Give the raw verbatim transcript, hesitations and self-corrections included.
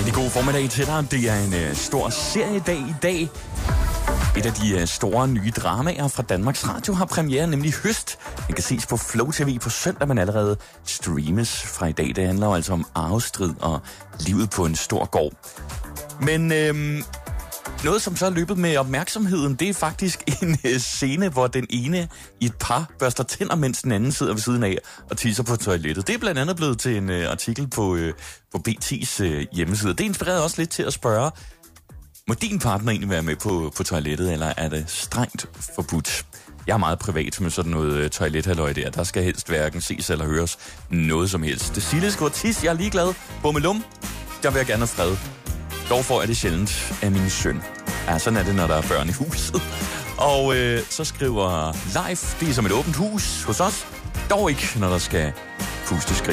Rigtig god formiddag til dig. Det er en uh, stor seriedag i dag. Et af de uh, store nye dramaer fra Danmarks Radio har premiere, nemlig Høst. Den kan ses på Flow T V på søndag, men allerede streames fra i dag. Det handler altså om arvestrid og livet på en stor gård. Men øhm, noget, som så er løbet med opmærksomheden, det er faktisk en øh, scene, hvor den ene i et par børster tænder, mens den anden sidder ved siden af og tisser på toilettet. Det er blandt andet blevet til en øh, artikel på, øh, på B T's øh, hjemmeside. Det inspirerede også lidt til at spørge, må din partner egentlig være med på, på toilettet, eller er det strengt forbudt? Jeg er meget privat med sådan noget øh, toilethalløj der. Der skal helst hverken ses eller høres noget som helst. Det Sille skriver, tis, jeg er ligeglad. Bummelum, der vil jeg gerne have fred. Dog får jeg det sjældent af min søn. Ja, sådan er det, når der er børn i huset. Og øh, så skriver Leif, det er som et åbent hus hos os. Dog ikke, når der skal puste skrig.